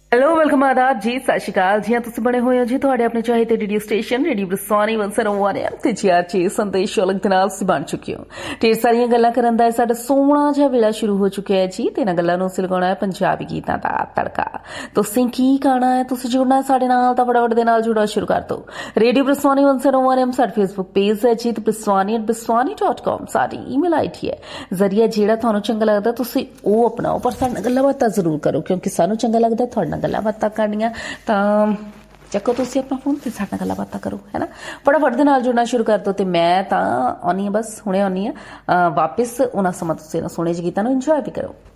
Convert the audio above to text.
Hello welcome आदाब जी सत श्री अकाल जी। तुम बने हुए हो जी थोड़े अपने चाहते रेडियो स्टेशन रेडियो बरसानी 101 ते GRJ संदेश अलग दे नाल बन चुकी हो। ढेर सारियां गल्लां करन दा साडा सोहना जिहा वेला शुरू हो चुका है जी। ते इन्हां गल्लां नूं असीं लगाउणा है पंजाबी गीतां दा तड़का। तुसीं की गाना है, तुसीं जुड़ना है साडे नाल तां फटाफट दे नाल जुड़ना शुरू कर दो। रेडियो बरसानी 101 साडा फेसबुक पेज है जी ते brswani@brswani.com साडी ईमेल आईडी है। जरिया जेड़ा तुहानूं चंगा लगदा तुसीं ओह अपनाओ, पर साडे नाल गल्लां बातां जरूर करो क्योंकि सानूं चंगा लगदा तुहाडे नाल गल्लां बातां करनियां। तां चको तुसीं अपना फोन ते साडे नाल गल्लां बातां करो, है ना। फटाफट दे नाल जुड़ना शुरू कर दो। ते मैं तां आउणी बस हुणे आउणी वापस उन्हां समां तुसीं सोहणे ਜਿਹੇ गीतां नूं इंजॉय भी करो।